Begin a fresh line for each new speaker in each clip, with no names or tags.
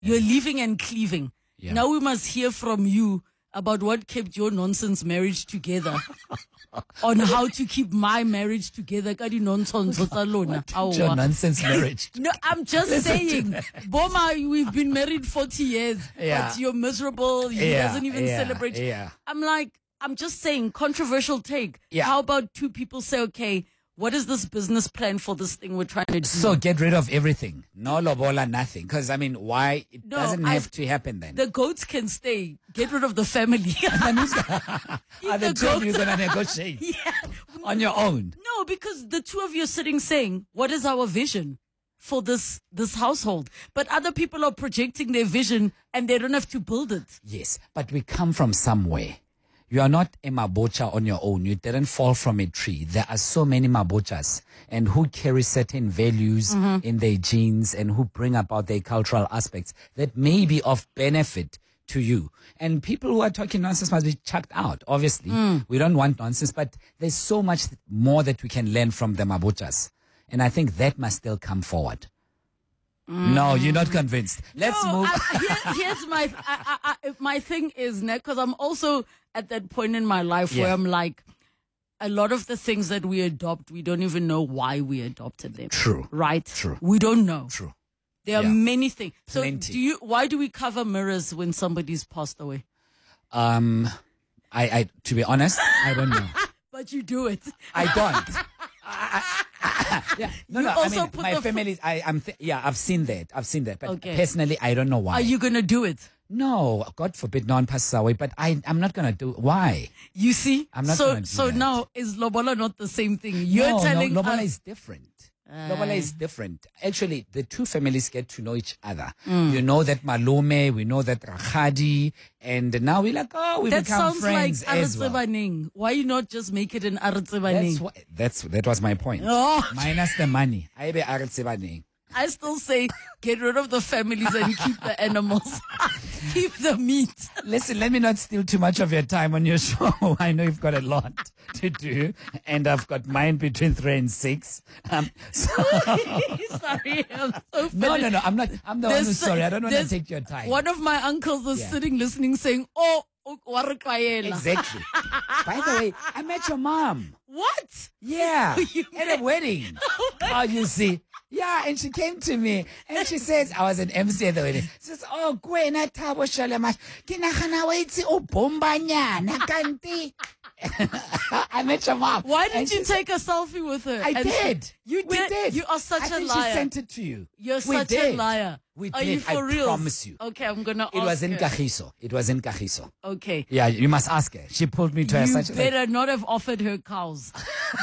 You're leaving and cleaving.
Yeah.
Now we must hear from you about what kept your nonsense marriage together. On how to keep my marriage together. Your
Your nonsense marriage.
No, I'm just saying, Boma, we've been married 40 years, but you're miserable. He doesn't even celebrate.
Yeah.
I'm just saying, controversial take.
Yeah.
How about two people say, okay, what is this business plan for this thing we're trying to do?
So get rid of everything. No lobola, nothing. Because, why? It doesn't have to happen then.
The goats can stay. Get rid of the family.
Are the two of you going to negotiate?
Yeah.
On your own?
No, because the two of you are sitting saying, what is our vision for this household? But other people are projecting their vision and they don't have to build it.
Yes, but we come from somewhere. You are not a mabocha on your own. You didn't fall from a tree. There are so many mabochas and who carry certain values in their genes and who bring about their cultural aspects that may be of benefit to you. And people who are talking nonsense must be chucked out. Obviously, we don't want nonsense, but there's so much more that we can learn from the mabochas. And I think that must still come forward. No, you're not convinced. Let's move.
Here's my thing is, because I'm also at that point in my life where I'm like, a lot of the things that we adopt, we don't even know why we adopted them.
True.
Right?
True.
We don't know.
True.
There are many things. So
Plenty.
why do we cover mirrors when somebody's passed away?
To be honest, I don't know.
But you do it.
I don't. My family. I've seen that. But personally, I don't know why.
Are you gonna do it?
No, God forbid, no one passes away. But I'm not gonna do. Why?
You see,
I'm not gonna do
so
that.
now is lobola not the same thing? You're telling
lobola
us
is different. Lobola is different. Actually, the two families get to know each other. You know that Malume, we know that Rakhadi, and now we're like, we
that
become
sounds
friends
like
as well.
Aritsebaneng. Why you not just make it an Aritsebaneng?
That was my point.
Oh.
Minus the money. I be Aritsebaneng.
I still say get rid of the families and keep the animals. Keep the meat.
Listen, let me not steal too much of your time on your show. I know you've got a lot to do, and I've got mine between 3 and 6.
Sorry, I'm so
No, I'm not. I'm the one who's sorry. I don't want to take your time.
One of my uncles was sitting listening saying,
Exactly. By the way, I met your mom.
What?
Yeah, at a wedding. Oh, you see. Yeah, and she came to me and she says, I was an MC at the wedding. She says, Gwena Thabo Shalemash, ke nagana wa itse o bombanyana kanti. I met your mom.
Why didn't you take a selfie with her?
I did.
You did. You are such a liar.
She sent it to you.
You're such a liar.
We
are
did.
you for real?
I promise you.
Okay, I'm gonna ask
It was in
her.
Kagiso. It was in Kagiso.
Okay.
Yeah, you must ask her. She pulled me to her.
You better not have offered her cows.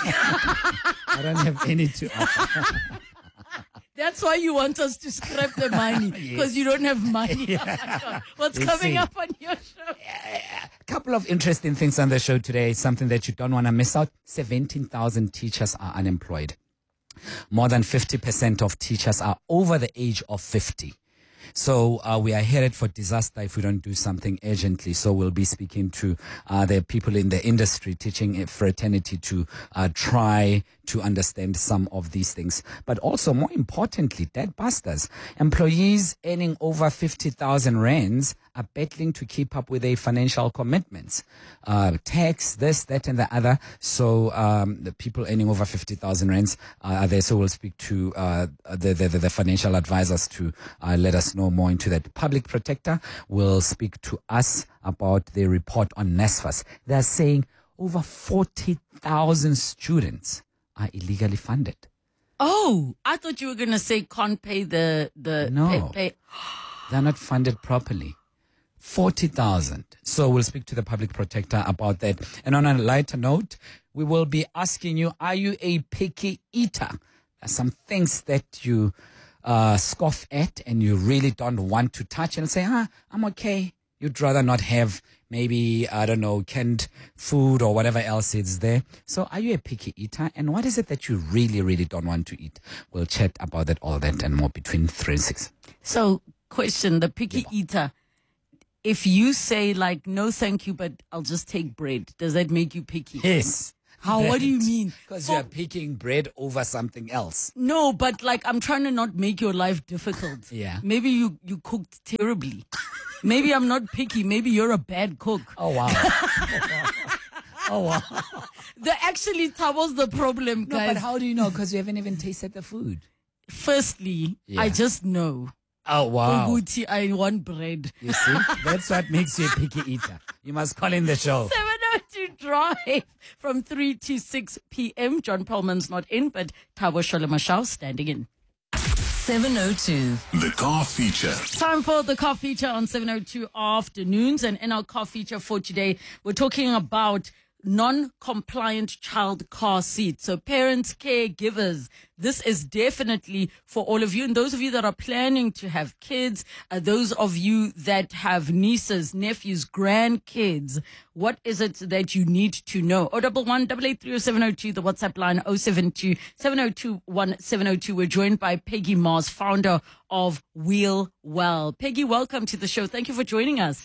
I don't have any to offer.
That's why you want us to scrap the money, because you don't have money. Oh my God. What's coming up on your show?
A couple of interesting things on the show today. Something that you don't want to miss out. 17,000 teachers are unemployed. More than 50% of teachers are over the age of 50. So we are headed for disaster if we don't do something urgently. So we'll be speaking to the people in the industry, teaching fraternity to try to understand some of these things. But also, more importantly, dead busters. Employees earning over 50,000 rands are battling to keep up with their financial commitments. Tax, this, that, and the other. So the people earning over 50,000 rands are there. So we'll speak to the financial advisors to let us know more into that. Public Protector will speak to us about their report on NSFAS. They're saying over 40,000 students are illegally funded.
Oh, I thought you were going to say can't pay the
No. They're not funded properly. 40,000. So we'll speak to the Public Protector about that. And on a lighter note, we will be asking you, are you a picky eater? There's some things that you scoff at and you really don't want to touch and say, I'm okay. You'd rather not have maybe, I don't know, canned food or whatever else is there. So are you a picky eater? And what is it that you really, really don't want to eat? We'll chat about that, all that and more between 3 and 6.
So, question, the picky eater, if you say like, no, thank you, but I'll just take bread, does that make you picky?
Yes.
How? What do you mean?
Because you're picking bread over something else.
No, but like I'm trying to not make your life difficult.
Yeah.
Maybe you cooked terribly. Maybe I'm not picky. Maybe you're a bad cook.
Oh, wow. Oh, wow.
Actually, Tabo's the problem,
No,
guys.
but how do you know? Because you haven't even tasted the food.
Firstly,
Yeah.
I just know.
Oh, wow.
Uguti, I want bread.
You see? That's what makes you a picky eater. You must call in the show.
702 Drive from 3 to 6 p.m. John Perlman's not in, but Tabo Sholomashau standing in.
702.
The Car Feature.
Time for the car feature on 702 afternoons. And in our car feature for today, we're talking about non-compliant child car seats. So parents, caregivers, this is definitely for all of you. And those of you that are planning to have kids, those of you that have nieces, nephews, grandkids, what is it that you need to know? 011-883-0702, the WhatsApp line 072-702-1702. We're joined by Peggy Mars, founder of Wheel Well. Peggy, welcome to the show. Thank you for joining us.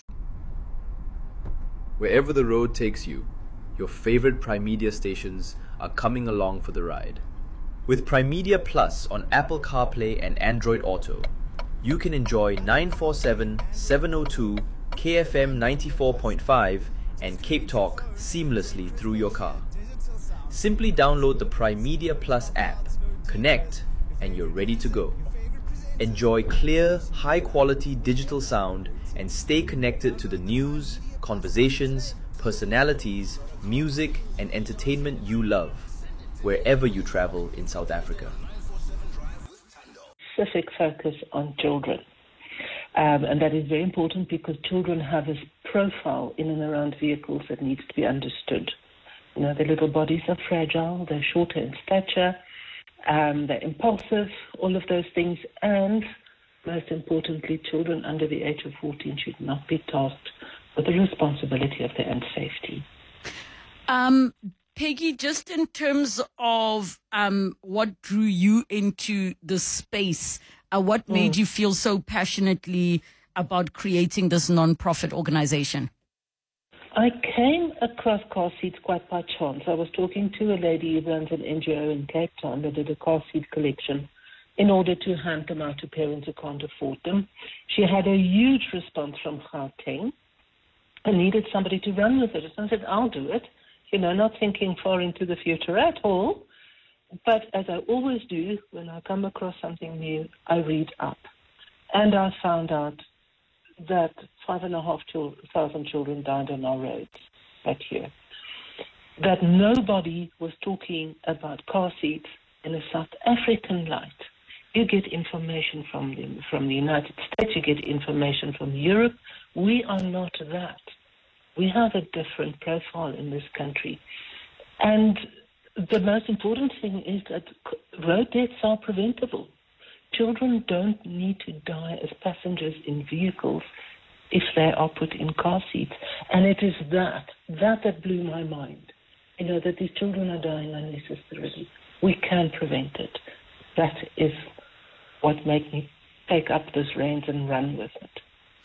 Wherever the road takes you, your favorite Prime Media stations are coming along for the ride. With Prime Media Plus on Apple CarPlay and Android Auto, you can enjoy 947, 702, KFM 94.5 and Cape Talk seamlessly through your car. Simply download the Prime Media Plus app, connect, and you're ready to go. Enjoy clear, high-quality digital sound and stay connected to the news, conversations, personalities, music, and entertainment you love, wherever you travel in South Africa.
Specific focus on children. And that is very important because children have a profile in and around vehicles that needs to be understood. You know, their little bodies are fragile, they're shorter in stature, they're impulsive, all of those things. And most importantly, children under the age of 14 should not be tasked with the responsibility of their own safety.
Peggy, just in terms of what drew you into the space, what made you feel so passionately about creating this non-profit organization?
I came across car seats quite by chance. I was talking to a lady who runs an NGO in Cape Town that did a car seat collection in order to hand them out to parents who can't afford them. She had a huge response from Gauteng and needed somebody to run with it. So I said, I'll do it. You know, not thinking far into the future at all. But as I always do, when I come across something new, I read up. And I found out that 5,500 children died on our roads that year. That nobody was talking about car seats in a South African light. You get information from the United States, you get information from Europe. We are not that. We have a different profile in this country. And the most important thing is that road deaths are preventable. Children don't need to die as passengers in vehicles if they are put in car seats. And it is that blew my mind. You know, that these children are dying unnecessarily. We can prevent it. That is what made me take up this reins and run with it.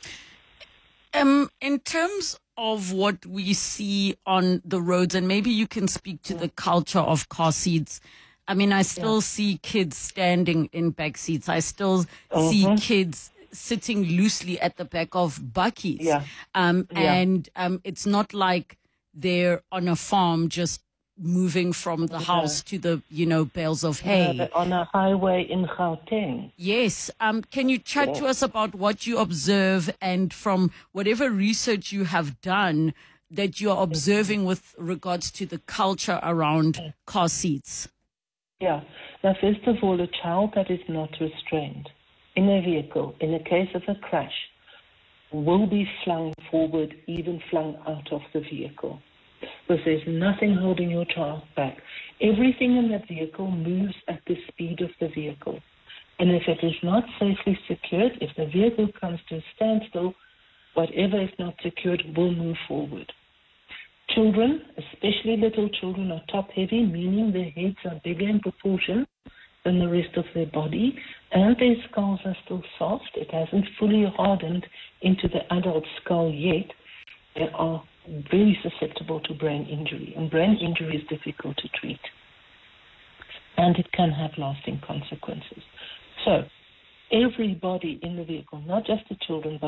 In terms of what we see on the roads, and maybe you can speak to the culture of car seats. I mean, I still see kids standing in back seats. I still see kids sitting loosely at the back of buckies. And it's not like they're on a farm just moving from the house to the, bales of hay.
On a highway in Gauteng.
Yes. Can you chat to us about what you observe and from whatever research you have done that you're observing with regards to the culture around car seats?
Yeah. Now, first of all, a child that is not restrained in a vehicle, in the case of a crash, will be flung forward, even flung out of the vehicle. Because there's nothing holding your child back. Everything in that vehicle moves at the speed of the vehicle. And if it is not safely secured, if the vehicle comes to a standstill, whatever is not secured will move forward. Children, especially little children, are top-heavy, meaning their heads are bigger in proportion than the rest of their body, and their skulls are still soft. It hasn't fully hardened into the adult skull yet. They are very susceptible to brain injury. And brain injury is difficult to treat. And it can have lasting consequences. So everybody in the vehicle, not just the children, but